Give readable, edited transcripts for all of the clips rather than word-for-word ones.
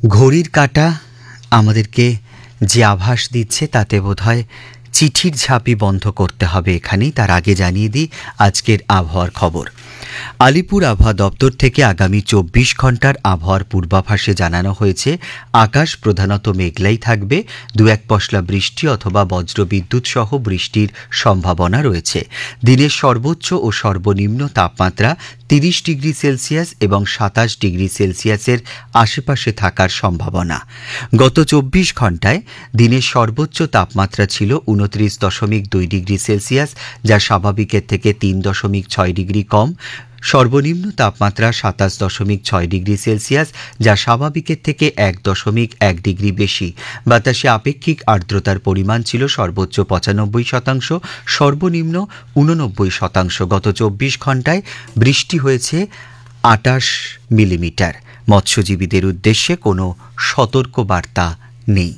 ঘড়ির কাঁটা আমাদেরকে যে আভাস দিচ্ছে তাতে বোধহয় চিঠির ঝাঁপি বন্ধ করতে হবে এখানেই। তার আগে জানিয়ে দিই আজকের আবহাওয়ার খবর। আলিপুর আবহাওয়া দপ্তর থেকে আগামী 24 ঘন্টার আবহাওয়ার পূর্বাভাসে জানানো হয়েছে আকাশ প্রধানত মেঘলাই থাকবে, দু এক পশলা বৃষ্টি অথবা বজ্রবিদ্যুৎ সহ বৃষ্টির সম্ভাবনা রয়েছে। দিনের সর্বোচ্চ ও সর্বনিম্ন তাপমাত্রা 30 ডিগ্রি সেলসিয়াস এবং 27 ডিগ্রি সেলসিয়াসের আশেপাশে থাকার সম্ভাবনা। গত 24 ঘন্টায় দিনের সর্বোচ্চ তাপমাত্রা ছিল 29.2 ডিগ্রি সেলসিয়াস, যা স্বাভাবিকের থেকে 3.6 ডিগ্রি কম। সর্বনিম্ন তাপমাত্রা 27.6 ডিগ্রি সেলসিয়াস, যা স্বাভাবিকের থেকে 1.1 ডিগ্রি বেশি। বাতাসে আপেক্ষিক আর্দ্রতার পরিমাণ ছিল সর্বোচ্চ 95%, সর্বনিম্ন 89%। গত 24 ঘন্টায় বৃষ্টি হয়েছে 28 মিলিমিটার। মৎস্যজীবীদের উদ্দেশ্যে কোনো সতর্ক বার্তা নেই।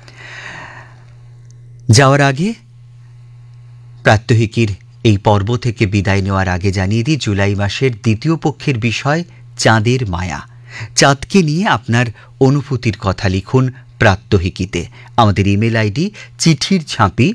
যাওয়ার আগে প্রাত্যহিকীর এই পর্ব থেকে বিদায় নেওয়ার আগে জানিয়ে দিই জুলাই মাসের দ্বিতীয় পক্ষের বিষয় চাঁদের মায়া। চাঁদকে নিয়ে আপনার অনুভূতির কথা লিখুন প্রাত্যহিকীতে। আমাদের ইমেল আইডি চিঠির ঝাঁপি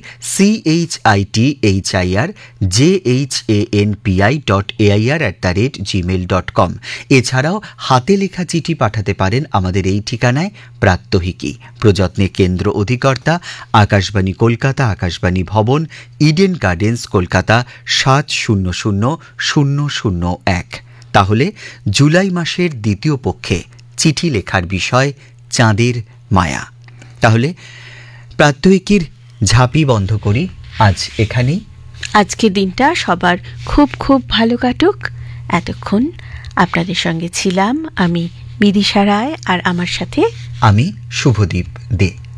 CHITHIRJANPI.AIR@gmail.com। এছাড়াও হাতে লেখা চিঠি পাঠাতে পারেন আমাদের এই ঠিকানায় প্রাত্যহিকী। প্রযত্নে কেন্দ্র অধিকর্তা আকাশবাণী কলকাতা, আকাশবাণী ভবন, ইডেন গার্ডেন্স, কলকাতা 700001। তাহলে জুলাই মাসের দ্বিতীয় পক্ষে চিঠি লেখার বিষয় চাঁদের মায়া। তাহলে প্রাত্যহিকীর ঝাঁপি বন্ধ করি আজ এখানেই। আজকের দিনটা সবার খুব খুব ভালো কাটুক। এতক্ষণ আপনাদের সঙ্গে ছিলাম আমি বিদিশা রায়, আর আমার সাথে আমি শুভদীপ দে।